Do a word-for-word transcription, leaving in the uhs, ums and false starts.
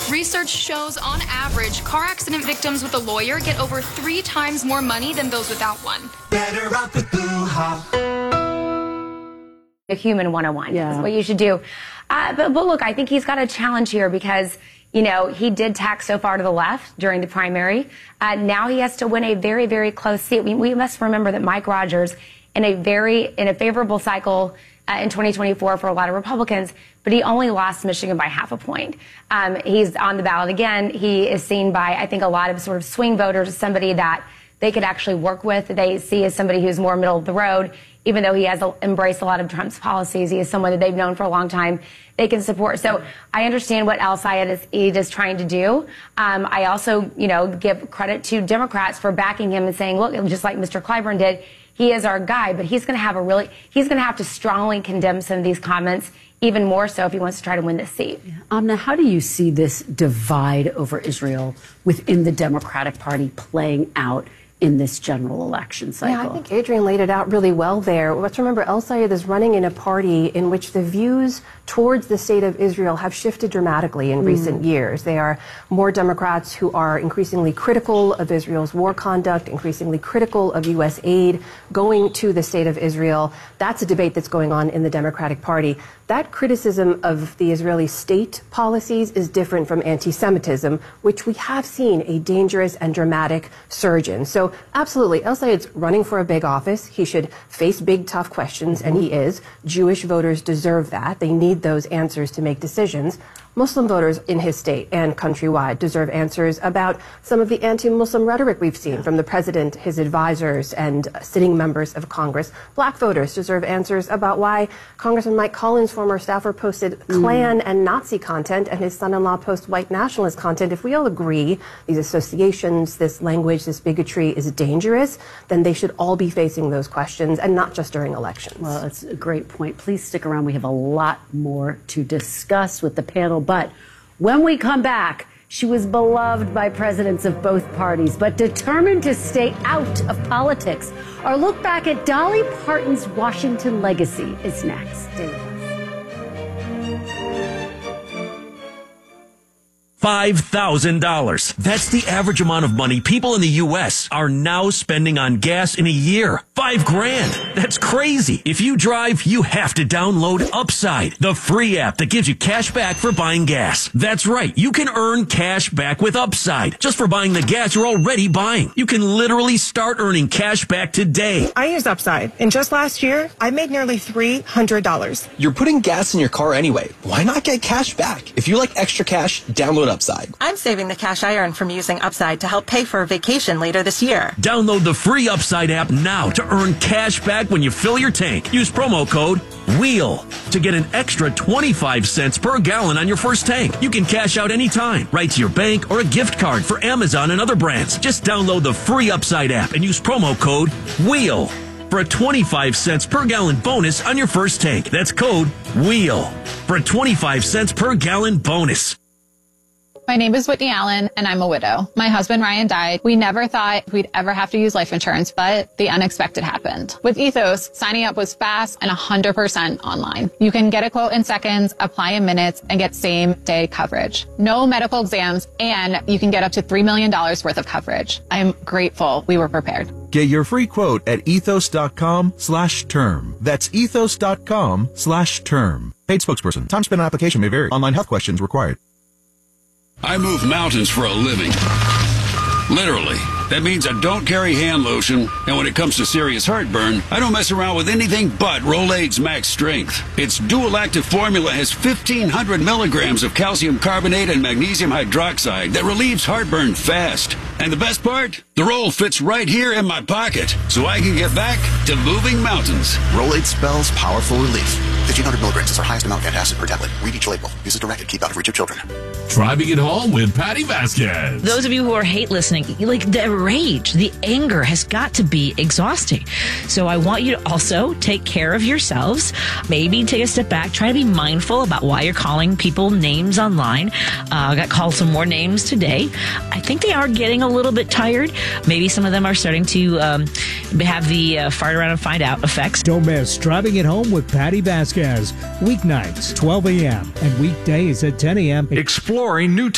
Research shows, on average, car accident victims with a lawyer get over three times more money than those without one. Better off with Boo-ha. A human one oh one. Yeah. That's what you should do. Uh, but, but look, I think he's got a challenge here because, you know, he did tack so far to the left during the primary. Uh, now he has to win a very, very close seat. We, we must remember that Mike Rogers, in a very, in a favorable cycle uh, in twenty twenty-four for a lot of Republicans, but he only lost Michigan by half a point. Um, he's on the ballot again. He is seen by, I think, a lot of sort of swing voters as somebody that they could actually work with. They see as somebody who's more middle of the road. Even though he has embraced a lot of Trump's policies, he is someone that they've known for a long time they can support. So I understand what El-Sayed is, is trying to do. Um, I also, you know, give credit to Democrats for backing him and saying, look, just like Mister Clyburn did, he is our guy, but he's going to have a really, he's going to have to strongly condemn some of these comments, even more so if he wants to try to win this seat. Yeah. Amna, how do you see this divide over Israel within the Democratic Party playing out in this general election cycle? Yeah, I think Adrian laid it out really well there. Let's remember, El-Sayed is running in a party in which the views towards the state of Israel have shifted dramatically in mm. recent years. They are more Democrats who are increasingly critical of Israel's war conduct, increasingly critical of U S aid going to the state of Israel. That's a debate that's going on in the Democratic Party. That criticism of the Israeli state policies is different from anti-Semitism, which we have seen a dangerous and dramatic surge in. So absolutely, El-Sayed's running for a big office. He should face big, tough questions, and he is. Jewish voters deserve that. They need those answers to make decisions. Muslim voters in his state and countrywide deserve answers about some of the anti-Muslim rhetoric we've seen from the president, his advisors, and sitting members of Congress. Black voters deserve answers about why Congressman Mike Collins, former staffer, posted Klan mm. and Nazi content, and his son-in-law posts white nationalist content. If we all agree these associations, this language, this bigotry is dangerous, then they should all be facing those questions, and not just during elections. Well, that's a great point. Please stick around. We have a lot more to discuss with the panel. But when we come back, she was beloved by presidents of both parties, but determined to stay out of politics. Our look back at Dolly Parton's Washington legacy is next. Stay with us. five thousand dollars. That's the average amount of money people in the U S are now spending on gas in a year. Five grand. That's crazy. If you drive, you have to download Upside, the free app that gives you cash back for buying gas. That's right. You can earn cash back with Upside just for buying the gas you're already buying. You can literally start earning cash back today. I use Upside, and just last year, I made nearly three hundred dollars. You're putting gas in your car anyway. Why not get cash back? If you like extra cash, download Upside. I'm saving the cash I earn from using Upside to help pay for a vacation later this year. Download the free Upside app now to earn cash back when you fill your tank. Use promo code WHEEL to get an extra twenty-five cents per gallon on your first tank. You can cash out anytime, right to your bank or a gift card for Amazon and other brands. Just download the free Upside app and use promo code WHEEL for a twenty-five cents per gallon bonus on your first tank. That's code WHEEL for a twenty-five cents per gallon bonus. My name is Whitney Allen, and I'm a widow. My husband, Ryan, died. We never thought we'd ever have to use life insurance, but the unexpected happened. With Ethos, signing up was fast and one hundred percent online. You can get a quote in seconds, apply in minutes, and get same-day coverage. No medical exams, and you can get up to three million dollars worth of coverage. I'm grateful we were prepared. Get your free quote at ethos.com slash term. That's ethos.com slash term. Paid spokesperson. Time spent on application may vary. Online health questions required. I move mountains for a living. Literally. That means I don't carry hand lotion, and when it comes to serious heartburn, I don't mess around with anything but Rolaids Max Strength. Its dual-active formula has fifteen hundred milligrams of calcium carbonate and magnesium hydroxide that relieves heartburn fast. And the best part? The roll fits right here in my pocket, so I can get back to moving mountains. Rolaids spells powerful relief. fifteen hundred milligrams is our highest amount of antacid per tablet. Read each label. Use as directed. Keep out of reach of children. Driving it home with Patty Vasquez. Those of you who are hate listening, like the rage, the anger has got to be exhausting. So I want you to also take care of yourselves. Maybe take a step back. Try to be mindful about why you're calling people names online. I uh, got called some more names today. I think they are getting a little bit tired. Maybe some of them are starting to um, have the uh, fart around and find out effects. Don't miss Driving It Home with Patty Vasquez. Weeknights, twelve a.m. and weekdays at ten a.m. Exploring new